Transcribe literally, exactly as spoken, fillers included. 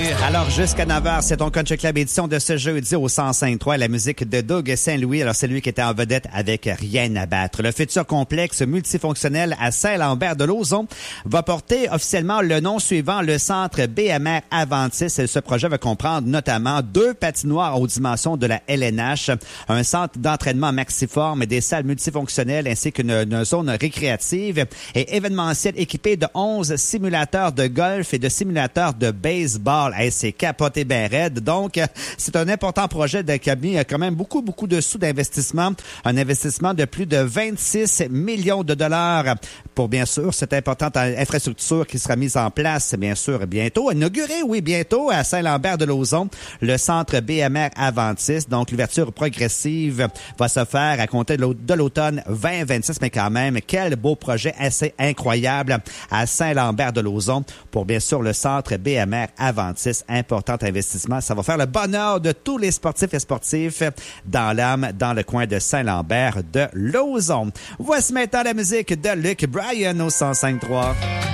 Alors, jusqu'à neuf heures, c'est ton Country Club édition de ce jeudi au cent cinq trois, la musique de Doug Saint-Louis. Alors, c'est lui qui était en vedette avec Rien à battre. Le futur complexe multifonctionnel à Saint-Lambert-de-Lauzon va porter officiellement le nom suivant, le Centre B M R Aventis. Ce projet va comprendre notamment deux patinoires aux dimensions de la L N H, un centre d'entraînement maxiforme et des salles multifonctionnelles ainsi qu'une une zone récréative et événementielle équipée de onze simulateurs de golf et de simulateurs de baseball. Hey, c'est capoté ben raide. Donc, c'est un important projet de, qui a mis quand même beaucoup, beaucoup de sous d'investissement. Un investissement de plus de vingt-six millions de dollars pour, bien sûr, cette importante infrastructure qui sera mise en place, bien sûr, bientôt. Inaugurée, oui, bientôt, à Saint-Lambert-de-Lauzon, le centre B M R Aventis. Donc, l'ouverture progressive va se faire à compter de l'automne vingt vingt-six, mais quand même, quel beau projet assez incroyable à Saint-Lambert-de-Lauzon pour, bien sûr, le centre B M R Aventis. Important investissement. Ça va faire le bonheur de tous les sportifs et sportifs dans l'âme, dans le coin de Saint-Lambert-de-Lauzon. Voici maintenant la musique de Luke Bryan au cent cinq trois.